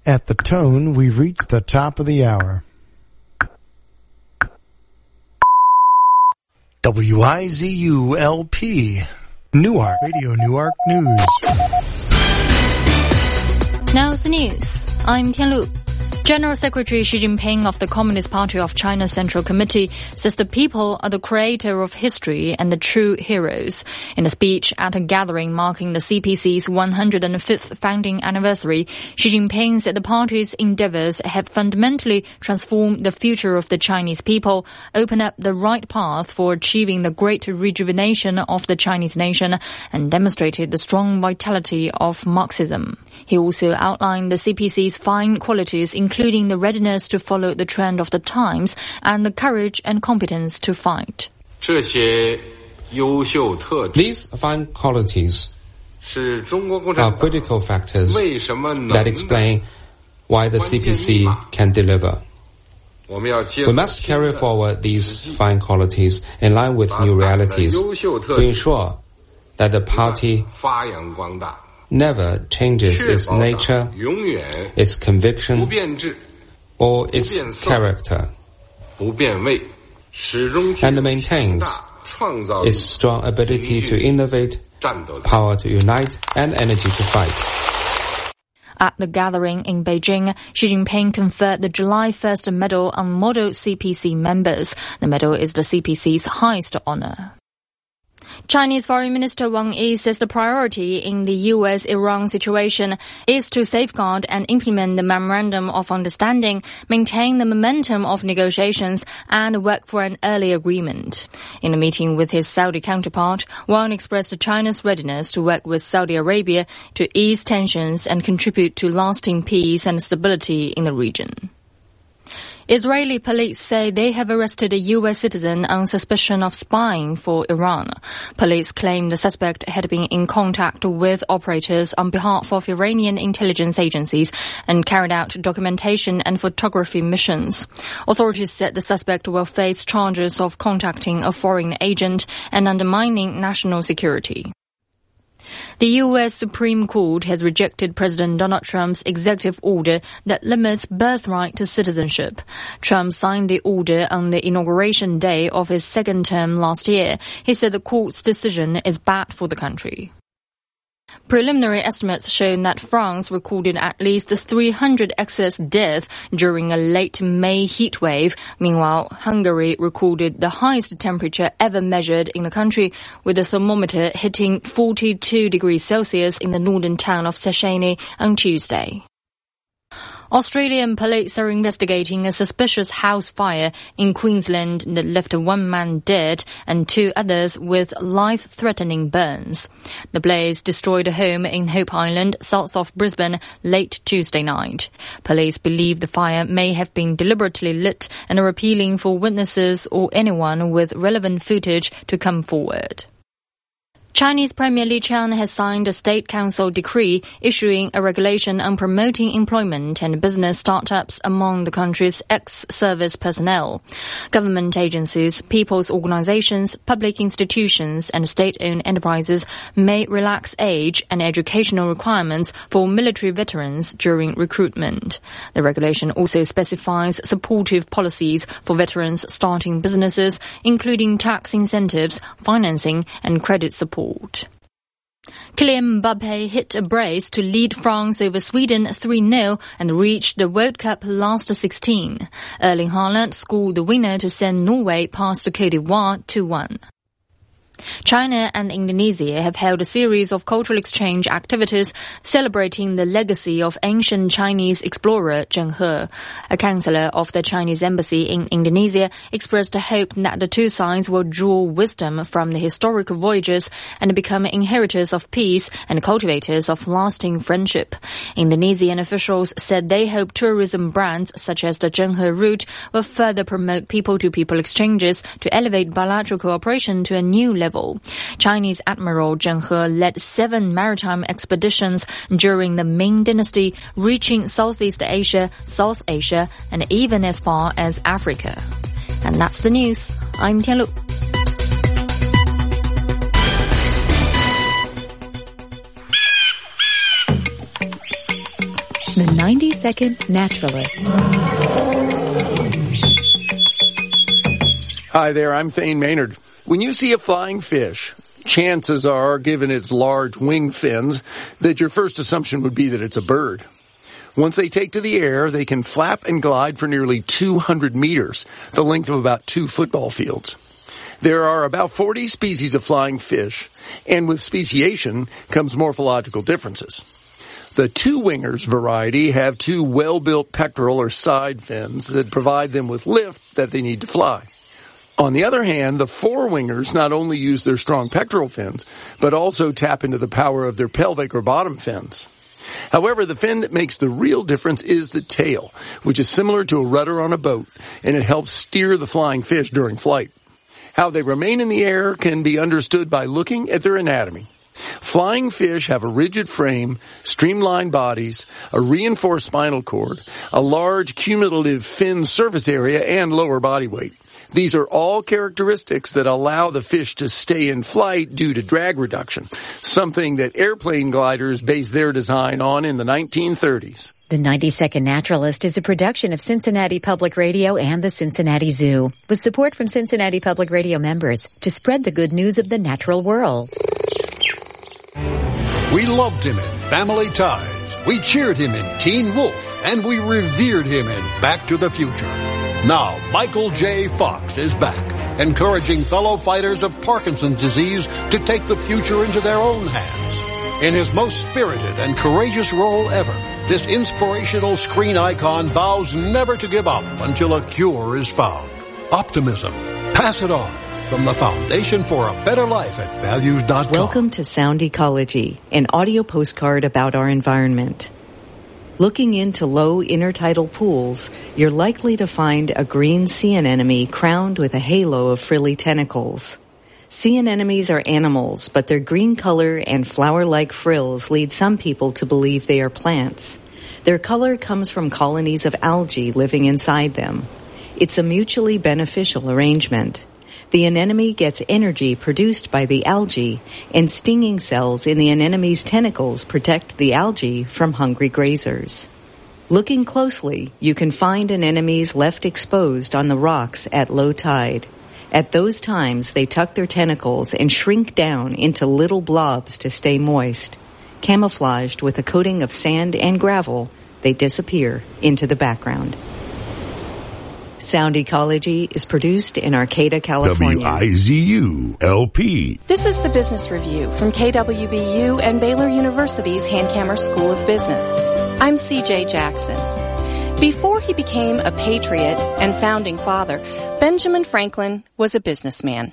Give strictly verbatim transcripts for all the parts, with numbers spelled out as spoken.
At the tone, we've reached the top of the hour. W I Z U L P, Newark, Radio Newark News. Now the news. I'm Tianlu. General Secretary Xi Jinping of the Communist Party of China Central Committee says the people are the creator of history and the true heroes. In a speech at a gathering marking the C P C's one hundred fifth founding anniversary, Xi Jinping said the party's endeavors have fundamentally transformed the future of the Chinese people, opened up the right path for achieving the great rejuvenation of the Chinese nation, and demonstrated the strong vitality of Marxism. He also outlined the C P C's fine qualities, including including the readiness to follow the trend of the times and the courage and competence to fight. These fine qualities are critical factors that explain why the C P C can deliver. We must carry forward these fine qualities in line with new realities to ensure that the party never changes its nature, its conviction, or its character, and maintains its strong ability to innovate, power to unite, and energy to fight. At the gathering in Beijing, Xi Jinping conferred the July first Medal on model C P C members. The medal is the C P C's highest honor. Chinese Foreign Minister Wang Yi says the priority in the U S Iran situation is to safeguard and implement the Memorandum of Understanding, maintain the momentum of negotiations, and work for an early agreement. In a meeting with his Saudi counterpart, Wang expressed China's readiness to work with Saudi Arabia to ease tensions and contribute to lasting peace and stability in the region. Israeli police say they have arrested a U S citizen on suspicion of spying for Iran. Police claim the suspect had been in contact with operators on behalf of Iranian intelligence agencies and carried out documentation and photography missions. Authorities said the suspect will face charges of contacting a foreign agent and undermining national security. The U S Supreme Court has rejected President Donald Trump's executive order that limits birthright to citizenship. Trump signed the order on the inauguration day of his second term last year. He said the court's decision is bad for the country. Preliminary estimates show that France recorded at least three hundred excess deaths during a late May heat wave. Meanwhile, Hungary recorded the highest temperature ever measured in the country, with the thermometer hitting forty-two degrees Celsius in the northern town of Széchenyi on Tuesday. Australian police are investigating a suspicious house fire in Queensland that left one man dead and two others with life-threatening burns. The blaze destroyed a home in Hope Island, south of Brisbane, late Tuesday night. Police believe the fire may have been deliberately lit and are appealing for witnesses or anyone with relevant footage to come forward. Chinese Premier Li Qiang has signed a State Council decree issuing a regulation on promoting employment and business startups among the country's ex-service personnel. Government agencies, people's organizations, public institutions, and state-owned enterprises may relax age and educational requirements for military veterans during recruitment. The regulation also specifies supportive policies for veterans starting businesses, including tax incentives, financing, and credit support. Kylian Mbappe hit a brace to lead France over Sweden three nil and reached the World Cup last sixteen. Erling Haaland scored the winner to send Norway past Côte d'Ivoire two one. China and Indonesia have held a series of cultural exchange activities celebrating the legacy of ancient Chinese explorer Zheng He. A counselor of the Chinese embassy in Indonesia expressed a hope that the two sides will draw wisdom from the historic voyages and become inheritors of peace and cultivators of lasting friendship. Indonesian officials said they hope tourism brands such as the Zheng He route will further promote people-to-people exchanges to elevate bilateral cooperation to a new level. Chinese Admiral Zheng He led seven maritime expeditions during the Ming Dynasty, reaching Southeast Asia, South Asia, and even as far as Africa. And that's the news. I'm Tianlu. The ninety second Naturalist. Hi there, I'm Thane Maynard. When you see a flying fish, chances are, given its large wing fins, that your first assumption would be that it's a bird. Once they take to the air, they can flap and glide for nearly two hundred meters, the length of about two football fields. There are about forty species of flying fish, and with speciation comes morphological differences. The two-wingers variety have two well-built pectoral or side fins that provide them with lift that they need to fly. On the other hand, the four-wingers not only use their strong pectoral fins, but also tap into the power of their pelvic or bottom fins. However, the fin that makes the real difference is the tail, which is similar to a rudder on a boat, and it helps steer the flying fish during flight. How they remain in the air can be understood by looking at their anatomy. Flying fish have a rigid frame, streamlined bodies, a reinforced spinal cord, a large cumulative fin surface area, and lower body weight. These are all characteristics that allow the fish to stay in flight due to drag reduction, something that airplane gliders based their design on in the nineteen thirties. The ninety second Naturalist is a production of Cincinnati Public Radio and the Cincinnati Zoo, with support from Cincinnati Public Radio members to spread the good news of the natural world. We loved him in Family Ties. We cheered him in Teen Wolf, and we revered him in Back to the Future. Now, Michael J. Fox is back, encouraging fellow fighters of Parkinson's disease to take the future into their own hands. In his most spirited and courageous role ever, this inspirational screen icon vows never to give up until a cure is found. Optimism. Pass it on. From the Foundation for a Better Life at values dot com. Welcome to Sound Ecology, an audio postcard about our environment. Looking into low intertidal pools, you're likely to find a green sea anemone crowned with a halo of frilly tentacles. Sea anemones are animals, but their green color and flower-like frills lead some people to believe they are plants. Their color comes from colonies of algae living inside them. It's a mutually beneficial arrangement. The anemone gets energy produced by the algae, and stinging cells in the anemone's tentacles protect the algae from hungry grazers. Looking closely, you can find anemones left exposed on the rocks at low tide. At those times, they tuck their tentacles and shrink down into little blobs to stay moist. Camouflaged with a coating of sand and gravel, they disappear into the background. Sound Ecology is produced in Arcata, California. W I Z U L P. This is the Business Review from K W B U and Baylor University's Hankamer School of Business. I'm C J Jackson. Before he became a patriot and founding father, Benjamin Franklin was a businessman.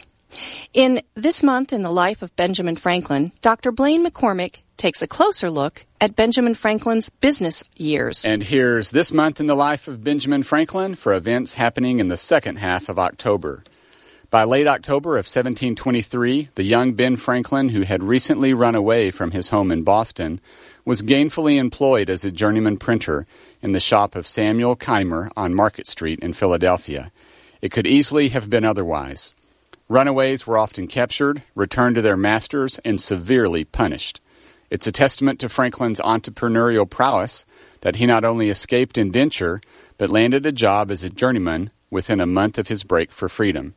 In This Month in the Life of Benjamin Franklin, Doctor Blaine McCormick takes a closer look at Benjamin Franklin's business years. And here's This Month in the Life of Benjamin Franklin for events happening in the second half of October. By late October of seventeen twenty-three, the young Ben Franklin, who had recently run away from his home in Boston, was gainfully employed as a journeyman printer in the shop of Samuel Keimer on Market Street in Philadelphia. It could easily have been otherwise. Runaways were often captured, returned to their masters, and severely punished. It's a testament to Franklin's entrepreneurial prowess that he not only escaped indenture, but landed a job as a journeyman within a month of his break for freedom.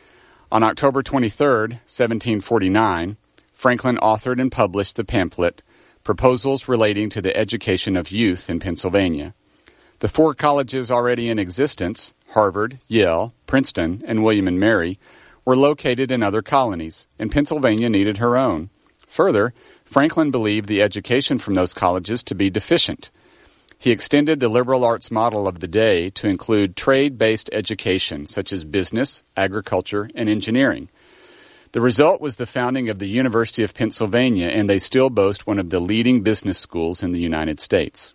On October twenty-third, seventeen forty-nine, Franklin authored and published the pamphlet, Proposals Relating to the Education of Youth in Pennsylvania. The four colleges already in existence, Harvard, Yale, Princeton, and William and Mary, were located in other colonies, and Pennsylvania needed her own. Further, Franklin believed the education from those colleges to be deficient. He extended the liberal arts model of the day to include trade-based education, such as business, agriculture, and engineering. The result was the founding of the University of Pennsylvania, and they still boast one of the leading business schools in the United States.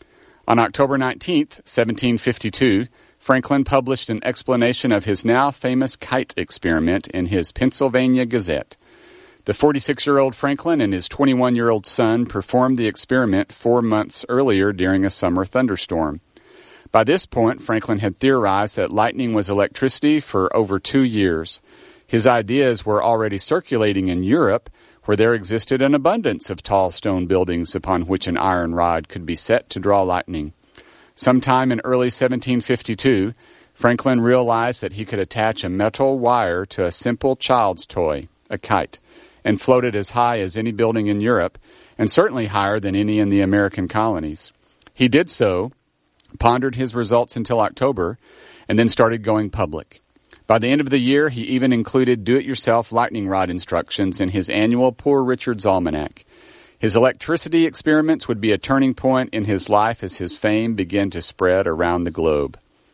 On October nineteenth, seventeen fifty-two, Franklin published an explanation of his now famous kite experiment in his Pennsylvania Gazette. The forty-six-year-old Franklin and his twenty-one-year-old son performed the experiment four months earlier during a summer thunderstorm. By this point, Franklin had theorized that lightning was electricity for over two years. His ideas were already circulating in Europe, where there existed an abundance of tall stone buildings upon which an iron rod could be set to draw lightning. Sometime in early seventeen fifty-two, Franklin realized that he could attach a metal wire to a simple child's toy, a kite, and float it as high as any building in Europe, and certainly higher than any in the American colonies. He did so, pondered his results until October, and then started going public. By the end of the year, he even included do-it-yourself lightning rod instructions in his annual Poor Richard's Almanac. His electricity experiments would be a turning point in his life as his fame began to spread around the globe.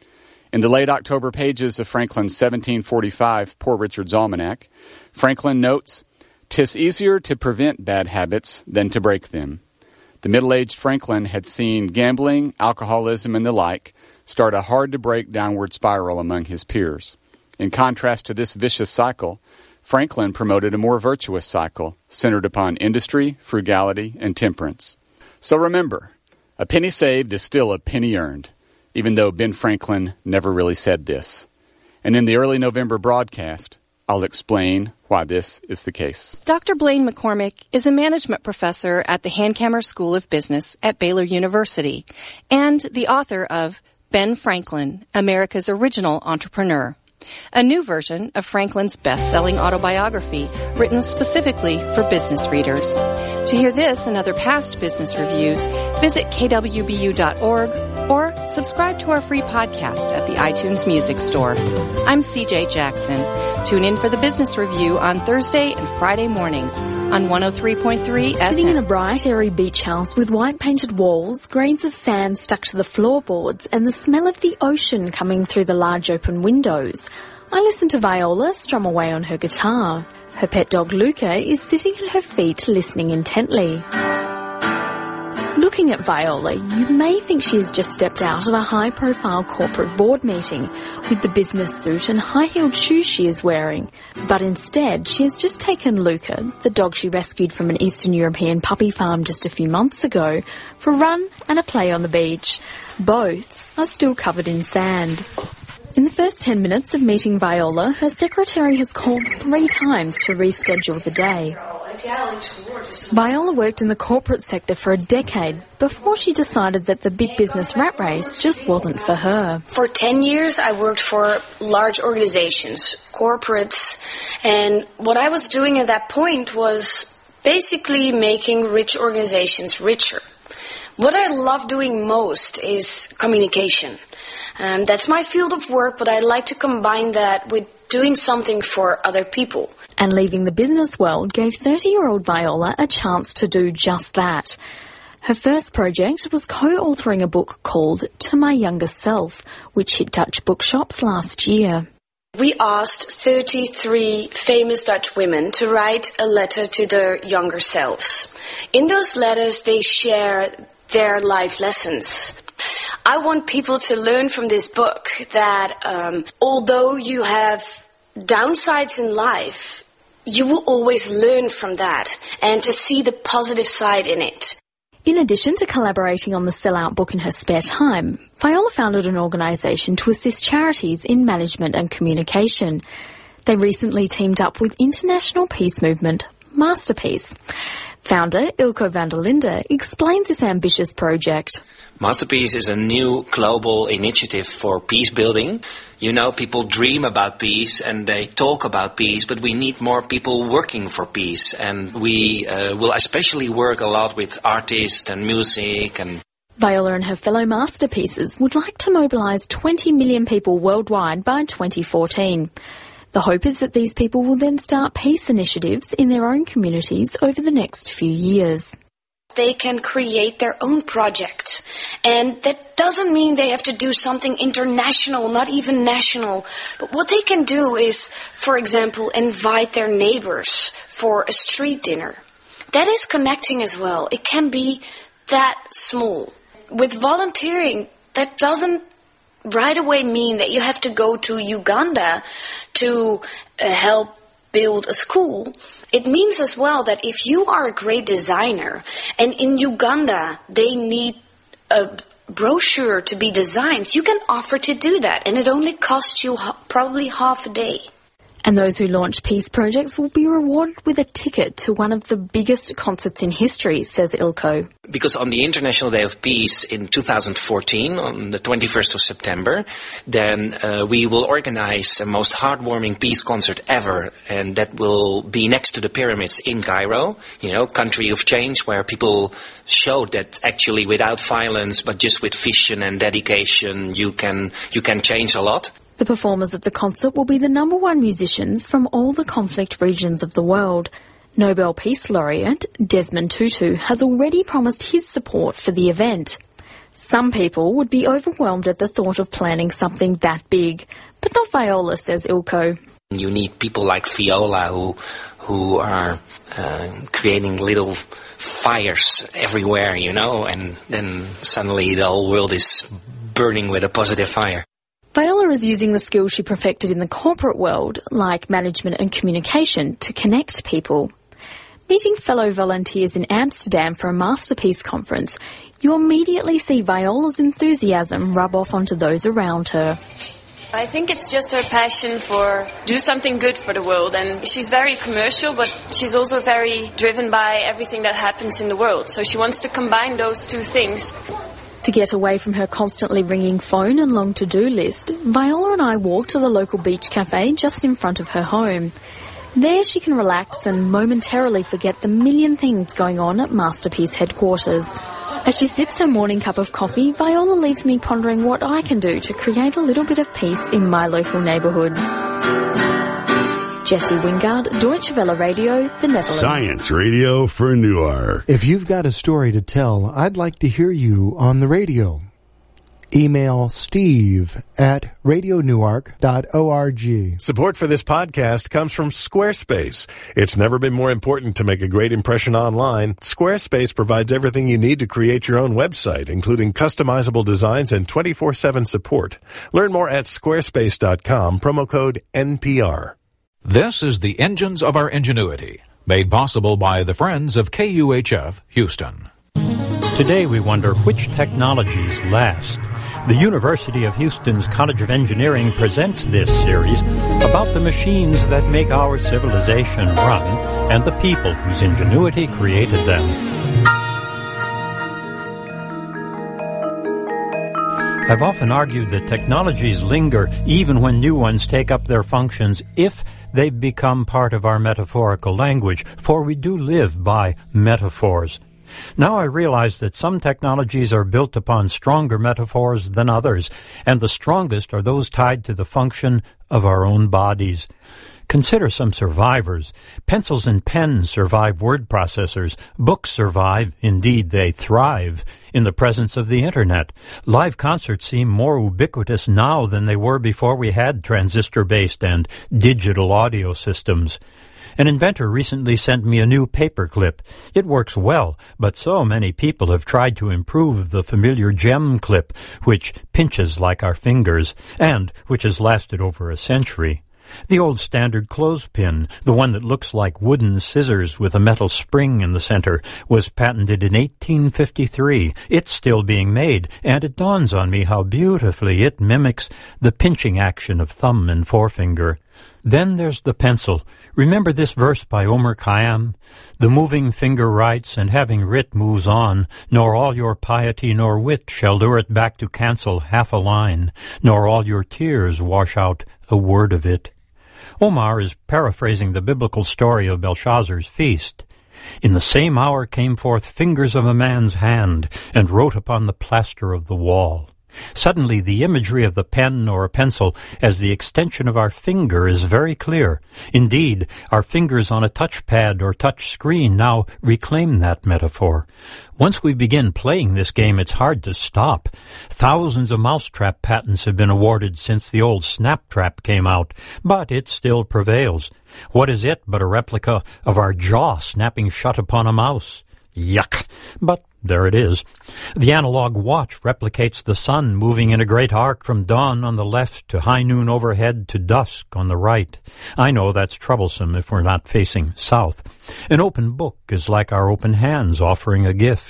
In the late October pages of Franklin's seventeen forty-five Poor Richard's Almanac, Franklin notes, "'Tis easier to prevent bad habits than to break them." The middle-aged Franklin had seen gambling, alcoholism, and the like start a hard-to-break downward spiral among his peers. In contrast to this vicious cycle, Franklin promoted a more virtuous cycle centered upon industry, frugality, and temperance. So remember, a penny saved is still a penny earned, even though Ben Franklin never really said this. And in the early November broadcast, I'll explain why this is the case. Doctor Blaine McCormick is a management professor at the Hankamer School of Business at Baylor University and the author of Ben Franklin, America's Original Entrepreneur, a new version of Franklin's best-selling autobiography written specifically for business readers. To hear this and other past business reviews, visit k w b u dot org or subscribe to our free podcast at the iTunes Music Store. I'm C J Jackson. Tune in for the business review on Thursday and Friday mornings on one oh three point three F M. Sitting in a bright, airy beach house with white-painted walls, grains of sand stuck to the floorboards, and the smell of the ocean coming through the large open windows, I listen to Viola strum away on her guitar. Her pet dog Luca is sitting at her feet listening intently. Looking at Viola, you may think she has just stepped out of a high-profile corporate board meeting with the business suit and high-heeled shoes she is wearing. But instead, she has just taken Luca, the dog she rescued from an Eastern European puppy farm just a few months ago, for a run and a play on the beach. Both are still covered in sand. In the first ten minutes of meeting Viola, her secretary has called three times to reschedule the day. Viola worked in the corporate sector for a decade before she decided that the big business rat race just wasn't for her. For ten years, I worked for large organizations, corporates, and what I was doing at that point was basically making rich organizations richer. What I love doing most is communication. Um, that's my field of work, but I like to combine that with doing something for other people. And leaving the business world gave thirty-year-old Viola a chance to do just that. Her first project was co-authoring a book called To My Younger Self, which hit Dutch bookshops last year. We asked thirty-three famous Dutch women to write a letter to their younger selves. In those letters, they share their life lessons. I want people to learn from this book that um, although you have downsides in life, you will always learn from that and to see the positive side in it. In addition to collaborating on the Sellout book in her spare time, Viola founded an organisation to assist charities in management and communication. They recently teamed up with international peace movement Masterpiece. Founder Ilko van der Linde explains this ambitious project. Masterpiece is a new global initiative for peace building. You know, people dream about peace and they talk about peace, but we need more people working for peace. And we uh, will especially work a lot with artists and music. And Viola and her fellow masterpieces would like to mobilise twenty million people worldwide by twenty fourteen. The hope is that these people will then start peace initiatives in their own communities over the next few years. They can create their own project. And that doesn't mean they have to do something international, not even national. But what they can do is, for example, invite their neighbors for a street dinner. That is connecting as well. It can be that small. With volunteering, that doesn't right away mean that you have to go to Uganda to uh, help build a school. It means as well that if you are a great designer and in Uganda they need a brochure to be designed, you can offer to do that and it only costs you ha- probably half a day. And those who launch peace projects will be rewarded with a ticket to one of the biggest concerts in history, says Ilko. Because on the International Day of Peace in two thousand fourteen, on the twenty-first of September, then uh, we will organize the most heartwarming peace concert ever, and that will be next to the pyramids in Cairo, you know, country of change, where people showed that actually without violence, but just with vision and dedication, you can you can change a lot. The performers at the concert will be the number one musicians from all the conflict regions of the world. Nobel Peace Laureate Desmond Tutu has already promised his support for the event. Some people would be overwhelmed at the thought of planning something that big, but not Viola, says Ilko. You need people like Viola who, who are uh, creating little fires everywhere, you know, and then suddenly the whole world is burning with a positive fire. Viola is using the skills she perfected in the corporate world, like management and communication, to connect people. Meeting fellow volunteers in Amsterdam for a Masterpiece conference, you immediately see Viola's enthusiasm rub off onto those around her. I think it's just her passion for do something good for the world, and she's very commercial, but she's also very driven by everything that happens in the world, so she wants to combine those two things. To get away from her constantly ringing phone and long to-do list, Viola and I walk to the local beach cafe just in front of her home. There she can relax and momentarily forget the million things going on at Masterpiece headquarters. As she sips her morning cup of coffee, Viola leaves me pondering what I can do to create a little bit of peace in my local neighbourhood. Jesse Wingard, Deutsche Welle Radio, the Netherlands. Science Radio for Newark. If you've got a story to tell, I'd like to hear you on the radio. Email steve at radio newark dot org. Support for this podcast comes from Squarespace. It's never been more important to make a great impression online. Squarespace provides everything you need to create your own website, including customizable designs and twenty-four seven support. Learn more at squarespace dot com, promo code N P R. This is the Engines of Our Ingenuity, made possible by the Friends of K U H F Houston. Today we wonder which technologies last. The University of Houston's College of Engineering presents this series about the machines that make our civilization run and the people whose ingenuity created them. I've often argued that technologies linger even when new ones take up their functions if they've become part of our metaphorical language, for we do live by metaphors. Now I realize that some technologies are built upon stronger metaphors than others, and the strongest are those tied to the function of our own bodies. Consider some survivors. Pencils and pens survive word processors. Books survive, indeed they thrive, in the presence of the Internet. Live concerts seem more ubiquitous now than they were before we had transistor-based and digital audio systems. An inventor recently sent me a new paperclip. It works well, but so many people have tried to improve the familiar gem clip, which pinches like our fingers, and which has lasted over a century. The old standard clothespin, the one that looks like wooden scissors with a metal spring in the center, was patented in eighteen fifty-three. It's still being made, and it dawns on me how beautifully it mimics the pinching action of thumb and forefinger. Then there's the pencil. Remember this verse by Omar Khayyam? The moving finger writes, and having writ moves on, nor all your piety nor wit shall lure it back to cancel half a line, nor all your tears wash out a word of it. Omar is paraphrasing the biblical story of Belshazzar's feast. In the same hour came forth fingers of a man's hand, and wrote upon the plaster of the wall. Suddenly the imagery of the pen or a pencil as the extension of our finger is very clear. Indeed, our fingers on a touchpad or touch screen now reclaim that metaphor. Once we begin playing this game, it's hard to stop. Thousands of mousetrap patents have been awarded since the old Snaptrap came out, but it still prevails. What is it but a replica of our jaw snapping shut upon a mouse? Yuck! But there it is. The analog watch replicates the sun moving in a great arc from dawn on the left to high noon overhead to dusk on the right. I know that's troublesome if we're not facing south. An open book is like our open hands offering a gift.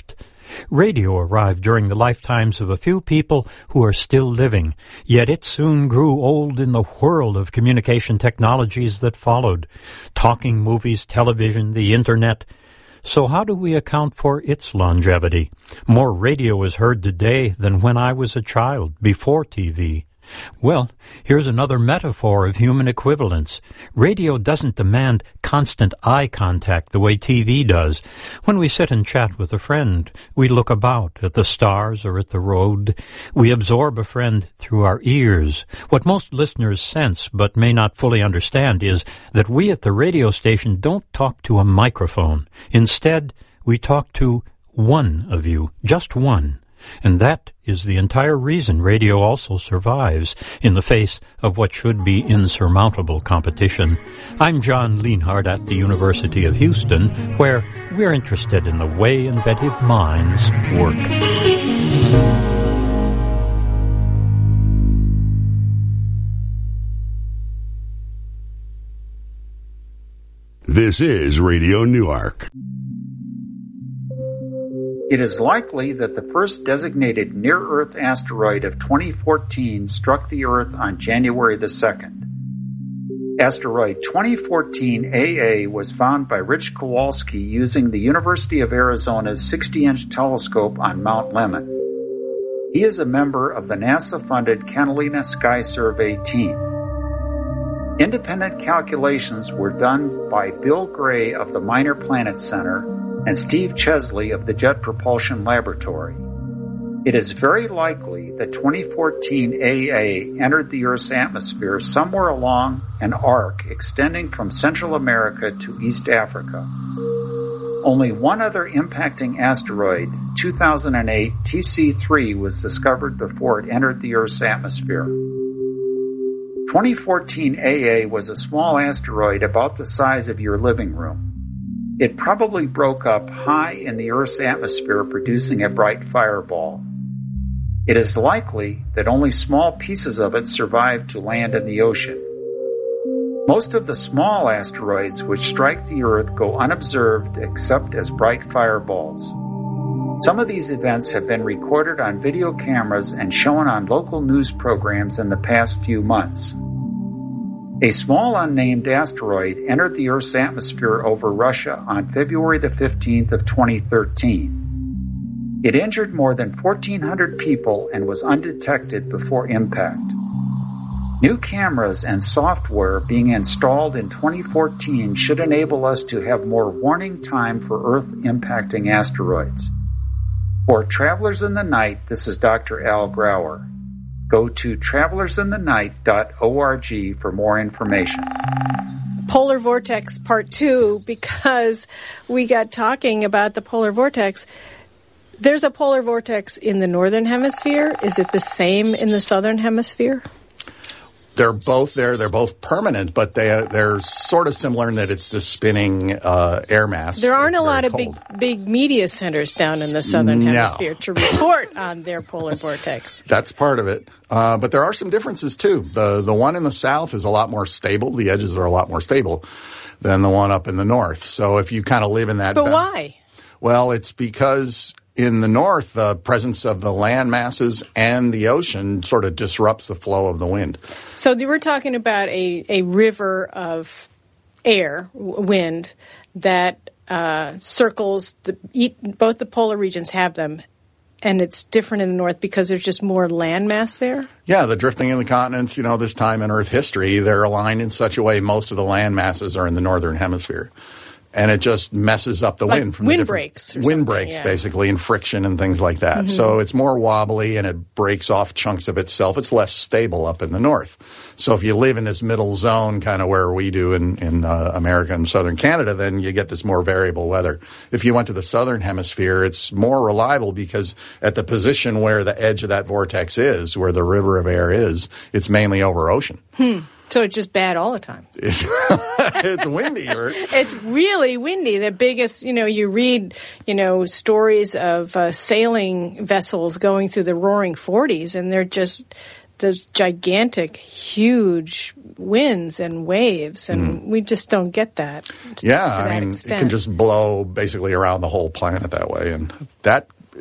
Radio arrived during the lifetimes of a few people who are still living, yet it soon grew old in the whirl of communication technologies that followed. Talking movies, television, the Internet. So how do we account for its longevity? More radio is heard today than when I was a child, before T V. Well, here's another metaphor of human equivalence. Radio doesn't demand constant eye contact the way T V does. When we sit and chat with a friend, we look about at the stars or at the road. We absorb a friend through our ears. What most listeners sense but may not fully understand is that we at the radio station don't talk to a microphone. Instead, we talk to one of you, just one. And that is the entire reason radio also survives in the face of what should be insurmountable competition. I'm John Lienhardt at the University of Houston, where we're interested in the way inventive minds work. This is Radio Newark. It is likely that the first designated near-Earth asteroid of twenty fourteen struck the Earth on January the second. Asteroid twenty fourteen A A was found by Rich Kowalski using the University of Arizona's sixty-inch telescope on Mount Lemmon. He is a member of the NASA-funded Catalina Sky Survey team. Independent calculations were done by Bill Gray of the Minor Planet Center and Steve Chesley of the Jet Propulsion Laboratory. It is very likely that twenty fourteen A A entered the Earth's atmosphere somewhere along an arc extending from Central America to East Africa. Only one other impacting asteroid, two thousand eight T C three, was discovered before it entered the Earth's atmosphere. twenty fourteen A A was a small asteroid about the size of your living room. It probably broke up high in the Earth's atmosphere, producing a bright fireball. It is likely that only small pieces of it survived to land in the ocean. Most of the small asteroids which strike the Earth go unobserved except as bright fireballs. Some of these events have been recorded on video cameras and shown on local news programs in the past few months. A small unnamed asteroid entered the Earth's atmosphere over Russia on February the fifteenth of twenty thirteen. It injured more than fourteen hundred people and was undetected before impact. New cameras and software being installed in twenty fourteen should enable us to have more warning time for Earth-impacting asteroids. For Travelers in the Night, this is Doctor Al Grauer. Go to travelers in the night dot org for more information. Polar Vortex Part two, because we got talking about the polar vortex. There's a polar vortex in the northern hemisphere. Is it the same in the southern hemisphere? They're both there. They're both permanent, but they, they're sort of similar in that it's the spinning uh, air mass. There aren't it's a lot of cold. big big media centers down in the southern no. hemisphere to report on their polar vortex. That's part of it. Uh, but there are some differences, too. The the one in the south is a lot more stable. The edges are a lot more stable than the one up in the north. So if you kind of live in that... But ba- why? Well, it's because... in the north, the presence of the land masses and the ocean sort of disrupts the flow of the wind. So we're talking about a, a river of air, wind, that uh, circles, the, both the polar regions have them, and it's different in the north because there's just more land mass there? Yeah, the drifting in the continents, you know, this time in Earth history, they're aligned in such a way most of the land masses are in the northern hemisphere. And it just messes up the like wind. From wind the breaks. Or wind breaks, yeah. basically, and friction and things like that. Mm-hmm. So it's more wobbly and it breaks off chunks of itself. It's less stable up in the north. So if you live in this middle zone, kind of where we do in, in uh, America and southern Canada, then you get this more variable weather. If you went to the southern hemisphere, it's more reliable because at the position where the edge of that vortex is, where the river of air is, it's mainly over ocean. Hmm. So it's just bad all the time. It's windy. Or... It's really windy. The biggest, you know, you read, you know, stories of uh, sailing vessels going through the roaring forties, and they're just the gigantic, huge winds and waves, and mm. we just don't get that. To, yeah, to that I mean, extent. It can just blow basically around the whole planet that way, and that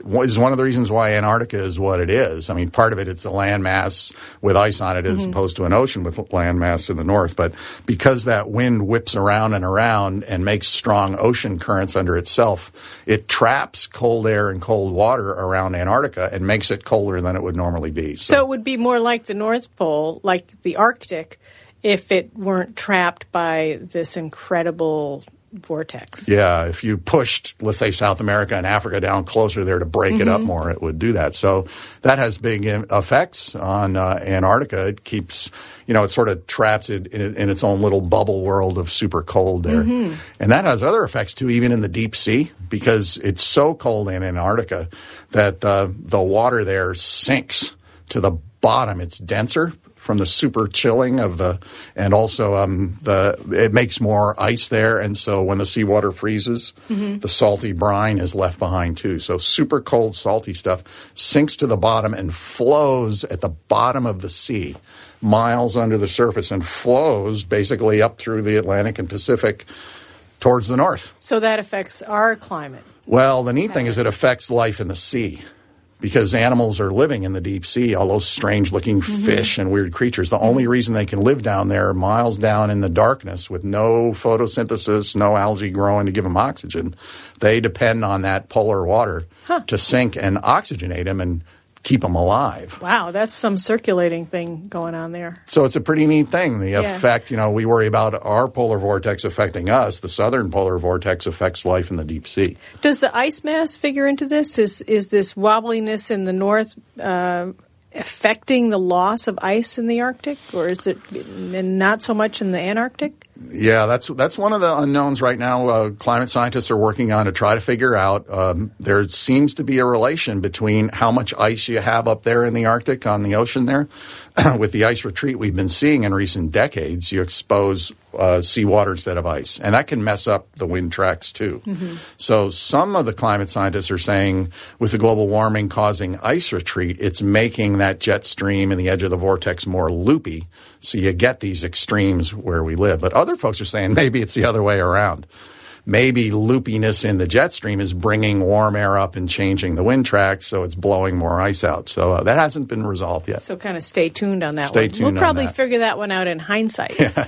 is one of the reasons why Antarctica is what it is. I mean, part of it, it's a landmass with ice on it as mm-hmm. opposed to an ocean with landmass in the north. But because that wind whips around and around and makes strong ocean currents under itself, it traps cold air and cold water around Antarctica and makes it colder than it would normally be. So, so it would be more like the North Pole, like the Arctic, if it weren't trapped by this incredible vortex. Yeah, if you pushed, let's say, South America and Africa down closer there to break mm-hmm. it up more, it would do that. So that has big effects on uh, Antarctica. It keeps, you know, it sort of traps it in, in its own little bubble world of super cold there. Mm-hmm. And that has other effects, too, even in the deep sea, because it's so cold in Antarctica that uh, the water there sinks to the bottom. It's denser from the super chilling of the, and also um, the it makes more ice there, and so when the seawater freezes, mm-hmm. the salty brine is left behind too. So super cold, salty stuff sinks to the bottom and flows at the bottom of the sea, miles under the surface, and flows basically up through the Atlantic and Pacific towards the north. So that affects our climate. Well, the neat thing is it affects life in the sea. Because animals are living in the deep sea, all those strange-looking mm-hmm. fish and weird creatures. The mm-hmm. only reason they can live down there, miles down in the darkness with no photosynthesis, no algae growing to give them oxygen, they depend on that polar water huh. to sink and oxygenate them and keep them alive. Wow, that's some circulating thing going on there. So it's a pretty neat thing. The yeah. effect, you know, we worry about our polar vortex affecting us. The southern polar vortex affects life in the deep sea. Does the ice mass figure into this? Is is this wobbliness in the north uh, affecting the loss of ice in the Arctic, or is it not so much in the Antarctic? Yeah, that's that's one of the unknowns right now. Uh, climate scientists are working on to try to figure out. Um, there seems to be a relation between how much ice you have up there in the Arctic on the ocean there. With the ice retreat we've been seeing in recent decades, you expose uh, seawater instead of ice. And that can mess up the wind tracks too. Mm-hmm. So some of the climate scientists are saying with the global warming causing ice retreat, it's making that jet stream in the edge of the vortex more loopy. So you get these extremes where we live. But other folks are saying maybe it's the other way around. Maybe loopiness in the jet stream is bringing warm air up and changing the wind tracks, so it's blowing more ice out. So uh, that hasn't been resolved yet. So kind of stay tuned on that stay one. Tuned we'll probably on that. figure that one out in hindsight. Yeah.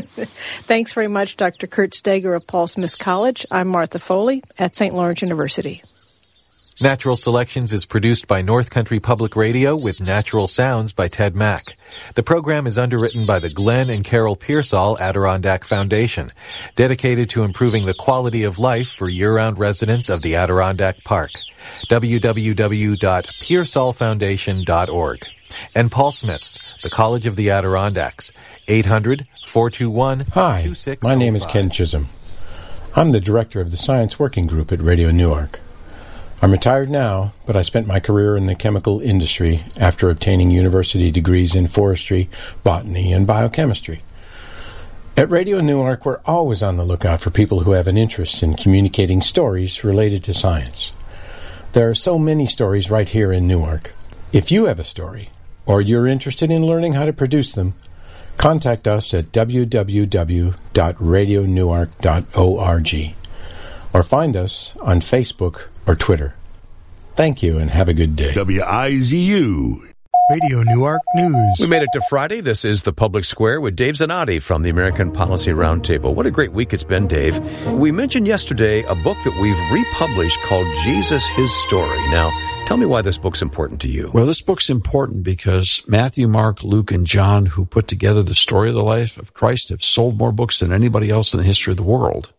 Thanks very much, Doctor Kurt Steger of Paul Smith College. I'm Martha Foley at Saint Lawrence University. Natural Selections is produced by North Country Public Radio with natural sounds by Ted Mack. The program is underwritten by the Glenn and Carol Pearsall Adirondack Foundation, dedicated to improving the quality of life for year-round residents of the Adirondack Park. w w w dot pearsall foundation dot org. And Paul Smith's, the College of the Adirondacks, eight hundred, four two one, two six oh five. Hi, my name is Ken Chisholm. I'm the director of the Science Working Group at Radio Newark. I'm retired now, but I spent my career in the chemical industry after obtaining university degrees in forestry, botany, and biochemistry. At Radio Newark, we're always on the lookout for people who have an interest in communicating stories related to science. There are so many stories right here in Newark. If you have a story, or you're interested in learning how to produce them, contact us at w w w dot radio newark dot org or find us on Facebook or Twitter. Thank you and have a good day. W I Z U Radio Newark News. We made it to Friday. This is The Public Square with Dave Zanotti from the American Policy Roundtable. What a great week it's been, Dave. We mentioned yesterday a book that we've republished called Jesus, His Story. Now, tell me why this book's important to you. Well, this book's important because Matthew, Mark, Luke, and John, who put together the story of the life of Christ, have sold more books than anybody else in the history of the world.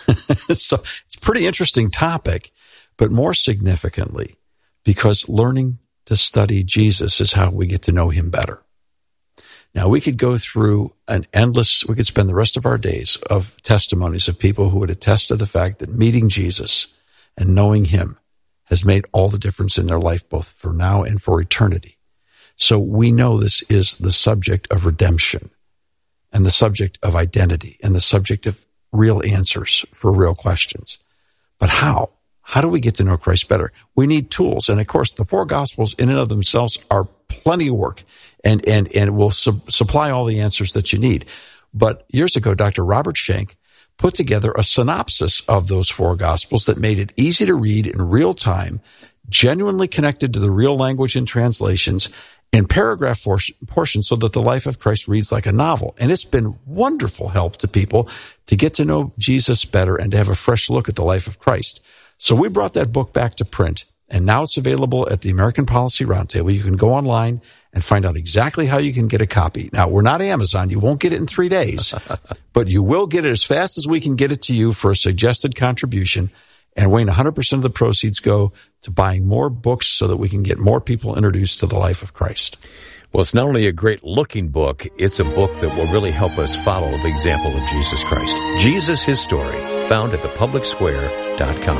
So it's a pretty interesting topic, but more significantly, because learning to study Jesus is how we get to know him better. Now, we could go through an endless, we could spend the rest of our days of testimonies of people who would attest to the fact that meeting Jesus and knowing him has made all the difference in their life, both for now and for eternity. So we know this is the subject of redemption and the subject of identity and the subject of real answers for real questions. But how? How do we get to know Christ better? We need tools. And of course, the four Gospels in and of themselves are plenty of work and, and, and will su- supply all the answers that you need. But years ago, Doctor Robert Schenck put together a synopsis of those four Gospels that made it easy to read in real time, genuinely connected to the real language and translations, in paragraph portions so that the life of Christ reads like a novel. And it's been wonderful help to people to get to know Jesus better and to have a fresh look at the life of Christ. So we brought that book back to print, and now it's available at the American Policy Roundtable. You can go online and find out exactly how you can get a copy. Now, we're not Amazon. You won't get it in three days, but you will get it as fast as we can get it to you for a suggested contribution. And Wayne, one hundred percent of the proceeds go to buying more books so that we can get more people introduced to the life of Christ. Well, it's not only a great-looking book, it's a book that will really help us follow the example of Jesus Christ. Jesus, His Story, found at the public square dot com.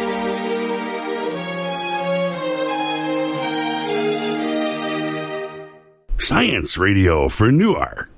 Science Radio for Newark.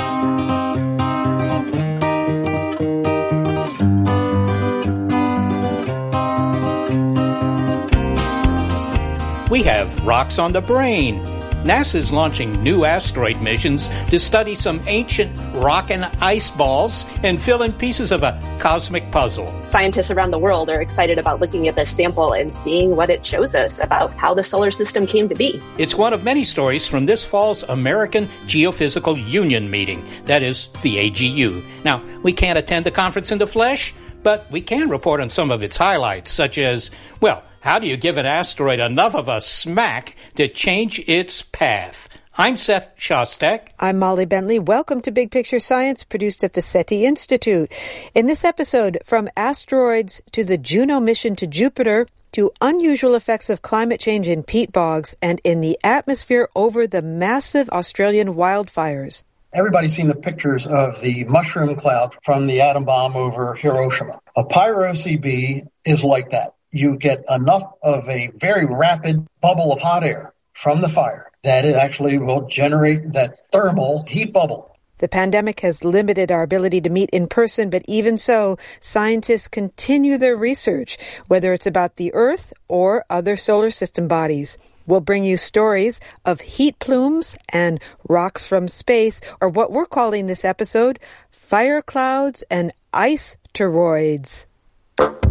We have rocks on the brain. NASA's launching new asteroid missions to study some ancient rock and ice balls and fill in pieces of a cosmic puzzle. Scientists around the world are excited about looking at this sample and seeing what it shows us about how the solar system came to be. It's one of many stories from this fall's American Geophysical Union meeting, that is, the A G U. Now, we can't attend the conference in the flesh, but we can report on some of its highlights, such as, well, how do you give an asteroid enough of a smack to change its path? I'm Seth Shostak. I'm Molly Bentley. Welcome to Big Picture Science, produced at the SETI Institute. In this episode, from asteroids to the Juno mission to Jupiter, to unusual effects of climate change in peat bogs and in the atmosphere over the massive Australian wildfires. Everybody's seen the pictures of the mushroom cloud from the atom bomb over Hiroshima. A pyro-C B is like that. You get enough of a very rapid bubble of hot air from the fire that it actually will generate that thermal heat bubble. The pandemic has limited our ability to meet in person, but even so, scientists continue their research, whether it's about the Earth or other solar system bodies. We'll bring you stories of heat plumes and rocks from space, or what we're calling this episode, fire clouds and ice toroids.